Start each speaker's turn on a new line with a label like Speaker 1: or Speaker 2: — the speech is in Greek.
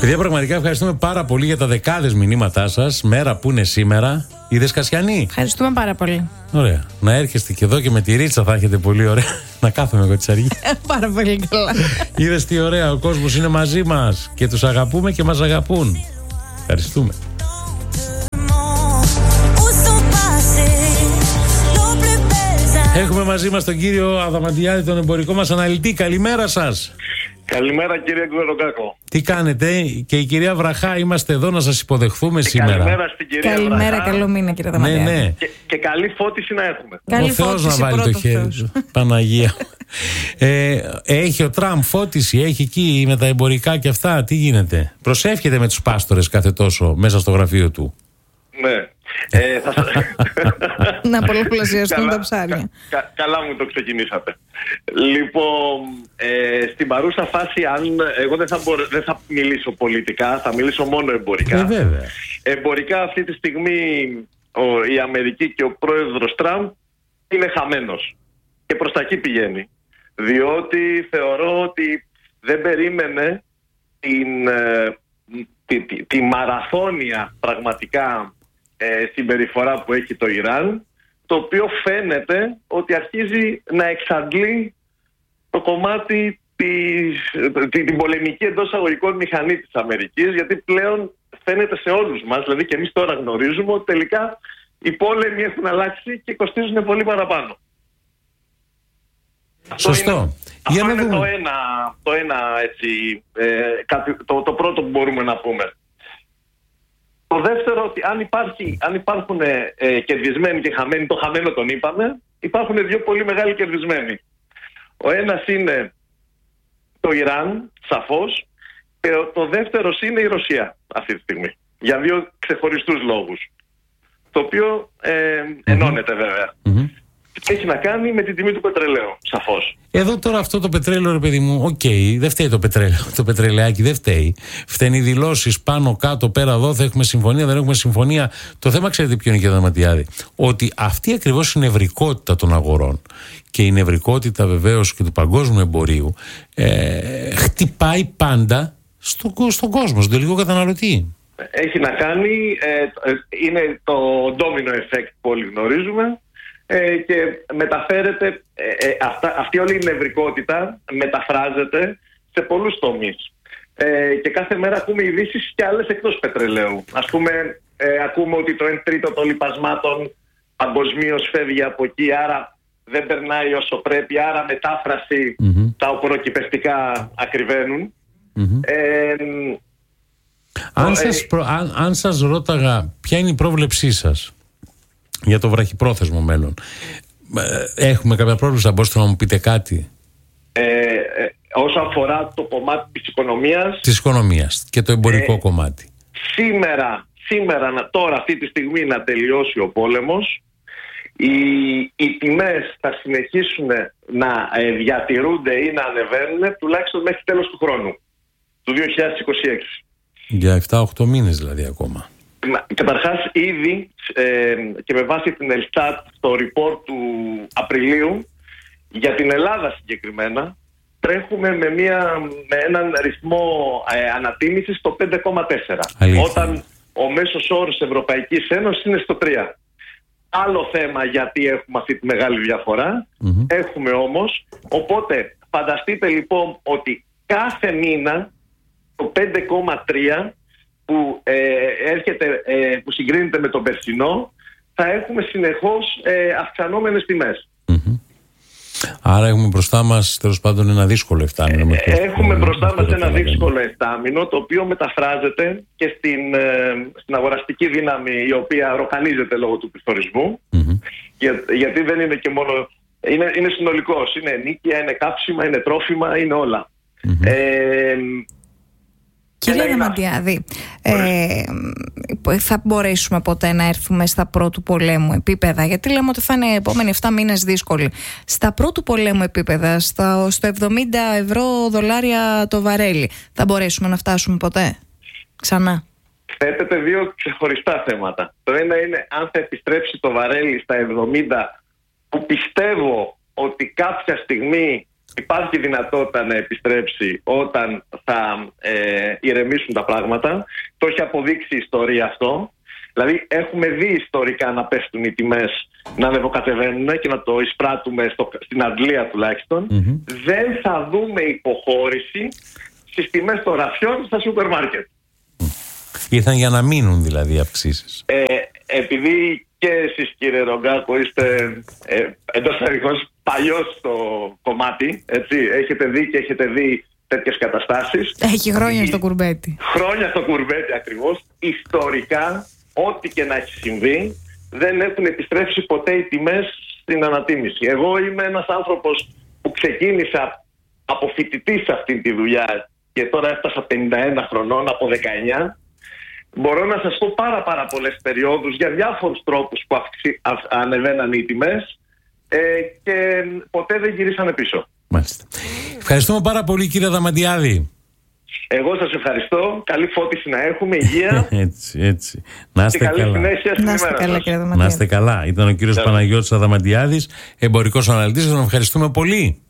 Speaker 1: Παιδιά, πραγματικά ευχαριστούμε πάρα πολύ για τα δεκάδες μηνύματά σας. Μέρα που είναι σήμερα. Είδες, Κασιανή?
Speaker 2: Ευχαριστούμε πάρα πολύ.
Speaker 1: Ωραία. Να έρχεστε και εδώ και με τη ρίτσα θα έχετε πολύ ωραία. Να κάθομαι εγώ τις αργίες.
Speaker 2: Πάρα πολύ καλά.
Speaker 1: Είδες τι ωραία, ο κόσμος είναι μαζί μας και τους αγαπούμε και μας αγαπούν. Ευχαριστούμε. Έχουμε μαζί μας τον κύριο Αδαμαντιάδη, τον εμπορικό μας αναλυτή. Καλημέρα σας.
Speaker 3: Καλημέρα, κύριε Κουβεροκάκο.
Speaker 1: Τι κάνετε? Και η κυρία Βραχά, είμαστε εδώ να σας υποδεχθούμε σήμερα.
Speaker 3: Καλημέρα στην κυρία
Speaker 2: Καλημέρα,
Speaker 3: Βραχά.
Speaker 2: καλό μήνα, κύριε Αδαμαντιάδη.
Speaker 1: Ναι.
Speaker 3: Και καλή φώτιση να έχουμε.
Speaker 2: Καλή
Speaker 1: Ο Θεός
Speaker 2: φώτιση,
Speaker 1: να βάλει το
Speaker 2: πρώτο
Speaker 1: χέρι
Speaker 2: Θεός.
Speaker 1: του. Παναγία. Έχει ο Τραμπ φώτιση, έχει εκεί με τα εμπορικά και αυτά. Τι γίνεται? Προσεύχεται με τους πάστορες κάθε τόσο μέσα στο γραφείο του.
Speaker 3: Ναι.
Speaker 2: Να πολλαπλασιαστούν τα ψάρια.
Speaker 3: Καλά μου το ξεκινήσατε. Λοιπόν, στην παρούσα φάση, εγώ δεν θα μιλήσω πολιτικά, θα μιλήσω μόνο εμπορικά.
Speaker 1: Βέβαια.
Speaker 3: Εμπορικά αυτή τη στιγμή η Αμερική και ο πρόεδρος Τραμπ είναι χαμένος. Και προς τα εκεί πηγαίνει. Διότι θεωρώ ότι δεν περίμενε τη μαραθώνια πραγματικά συμπεριφορά που έχει το Ιράν, το οποίο φαίνεται ότι αρχίζει να εξαντλεί το κομμάτι την πολεμική εντός αγωγικών μηχανή της Αμερικής, γιατί πλέον φαίνεται σε όλους μας, δηλαδή και εμείς τώρα γνωρίζουμε ότι τελικά οι πόλεμοι έχουν αλλάξει και κοστίζουν πολύ παραπάνω.
Speaker 1: Σωστό.
Speaker 3: Αυτό είναι το ένα έτσι, το πρώτο που μπορούμε να πούμε. Το δεύτερο, ότι αν υπάρχουν κερδισμένοι και χαμένοι, το χαμένο τον είπαμε, υπάρχουν δύο πολύ μεγάλοι κερδισμένοι. Ο ένας είναι το Ιράν, σαφώς, και το δεύτερος είναι η Ρωσία αυτή τη στιγμή. Για δύο ξεχωριστούς λόγους. Το οποίο ενώνεται βέβαια. Έχει να κάνει με την τιμή του πετρελαίου, σαφώς.
Speaker 1: Εδώ τώρα αυτό το πετρέλαιο, ρε παιδί μου, δεν φταίει το πετρέλαιο. Το πετρελαιάκι δεν φταίει. Φταίνει οι δηλώσεις πάνω, κάτω, πέρα, εδώ. Θα έχουμε συμφωνία, δεν έχουμε συμφωνία. Το θέμα, ξέρετε ποιο είναι, κύριε Δαματιάδη? Ότι αυτή ακριβώς η νευρικότητα των αγορών και η νευρικότητα βεβαίως και του παγκόσμιου εμπορίου χτυπάει πάντα στον κόσμο, στον τελικό καταναλωτή.
Speaker 3: Έχει να κάνει, είναι το domino effect που όλοι γνωρίζουμε. Και μεταφέρεται, αυτή όλη η νευρικότητα μεταφράζεται σε πολλούς τομείς. Και κάθε μέρα ακούμε ειδήσεις και άλλες εκτός πετρελαίου. Ας πούμε, ακούμε ότι το 1/3 των λιπασμάτων παγκοσμίως φεύγει από εκεί, άρα δεν περνάει όσο πρέπει, άρα μετάφραση τα οπωροκυπευτικά ακριβένουν.
Speaker 1: Αν σας ρώταγα ποια είναι η πρόβλεψή σας για το βραχυπρόθεσμο μέλλον, έχουμε κάποια πρόβλημα? Μπορείτε να μου πείτε κάτι?
Speaker 3: Όσο αφορά το κομμάτι της
Speaker 1: οικονομίας και το εμπορικό κομμάτι.
Speaker 3: Σήμερα, τώρα αυτή τη στιγμή να τελειώσει ο πόλεμος, οι τιμές θα συνεχίσουν να διατηρούνται ή να ανεβαίνουν τουλάχιστον μέχρι τέλος του χρόνου, του 2026.
Speaker 1: Για 7-8 μήνες δηλαδή ακόμα.
Speaker 3: Καταρχάς, ήδη και με βάση την Ελστάτ στο report του Απριλίου, για την Ελλάδα συγκεκριμένα, τρέχουμε με έναν ρυθμό ανατίμησης στο 5,4. Όταν ο μέσος όρος Ευρωπαϊκής Ένωσης είναι στο 3. Άλλο θέμα γιατί έχουμε αυτή τη μεγάλη διαφορά. Έχουμε όμως. Οπότε φανταστείτε λοιπόν ότι κάθε μήνα το 5,3 που που συγκρίνεται με τον περσινό, θα έχουμε συνεχώς αυξανόμενες τιμές.
Speaker 1: Άρα έχουμε μπροστά μας τέλος πάντων ένα δύσκολο εφτάμηνο.
Speaker 3: Έχουμε μπροστά μας ένα δύσκολο εφτάμηνο, το οποίο μεταφράζεται και στην αγοραστική δύναμη, η οποία ροκανίζεται λόγω του πληθωρισμού. Γιατί δεν είναι και μόνο... Είναι συνολικός. Είναι ενίκεια, είναι κάψιμα, είναι τρόφιμα, είναι όλα.
Speaker 2: Κύριε Δαμαντιάδη, θα μπορέσουμε ποτέ να έρθουμε στα πρώτου πολέμου επίπεδα? Γιατί λέμε ότι θα είναι οι επόμενοι 7 μήνες δύσκολοι. Στα πρώτου πολέμου επίπεδα, στο 70 ευρώ δολάρια το βαρέλι, θα μπορέσουμε να φτάσουμε ποτέ ξανά?
Speaker 3: Θέτεται δύο ξεχωριστά θέματα. Το ένα είναι αν θα επιστρέψει το βαρέλι στα 70, που πιστεύω ότι κάποια στιγμή υπάρχει δυνατότητα να επιστρέψει όταν θα ειρεμήσουν τα πράγματα. Το έχει αποδείξει η ιστορία αυτό. Δηλαδή έχουμε δει ιστορικά να πέφτουν οι τιμές, να ανεβοκατεβαίνουν και να το εισπράττουμε στην Αγγλία τουλάχιστον. Δεν θα δούμε υποχώρηση στις τιμές των ραφιών στα σούπερ μάρκετ.
Speaker 1: Ήρθαν για να μείνουν δηλαδή αυξήσεις.
Speaker 3: Επειδή και εσείς, κύριε Ρογκάκο, είστε εντός εισαγωγικών παλιός στο κομμάτι, έτσι, έχετε δει και έχετε δει τέτοιες καταστάσεις.
Speaker 2: Έχει χρόνια στο κουρμπέτι.
Speaker 3: Χρόνια στο κουρμπέτι ακριβώς. Ιστορικά, ό,τι και να έχει συμβεί, δεν έχουν επιστρέψει ποτέ οι τιμές στην ανατίμηση. Εγώ είμαι ένας άνθρωπος που ξεκίνησα από φοιτητής σε αυτή τη δουλειά και τώρα έφτασα 51 χρονών από 19. Μπορώ να σας πω πάρα πολλές περιόδους για διάφορους τρόπους που ανεβαίναν οι τιμές και ποτέ δεν γυρίσανε πίσω.
Speaker 1: Μάλιστα. Ευχαριστούμε πάρα πολύ, κύριε Αδαμαντιάδη.
Speaker 3: Εγώ σας ευχαριστώ. Καλή φώτιση να έχουμε, υγεία.
Speaker 1: έτσι. Να είστε καλά.
Speaker 2: Να είστε καλά, κύριε Αδαμαντιάδη.
Speaker 1: Να είστε καλά. Ήταν ο κύριος Παναγιώτης Αδαμαντιάδης, εμπορικός αναλυτής. Τον ευχαριστούμε πολύ.